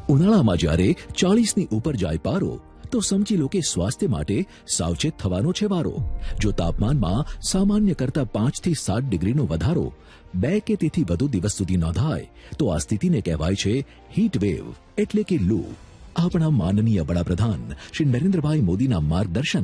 ઉનાળામાં જ્યારે 40ની ઉપર જાય પારો તો સમજી લો કે સ્વાસ્થ્ય માટે સાવચેત થવાનો છે વારો. જો તાપમાનમાં સામાન્ય કરતા 5 થી 7 ડિગ્રીનો વધારો 2 કે તેથી વધુ દિવસ સુધી નોંધાય તો આ સ્થિતિને કહેવાય છે હીટ વેવ એટલે કે લૂ. આપણા માનનીય વડાપ્રધાન શ્રી નરેન્દ્રભાઈ મોદીના માર્ગદર્શન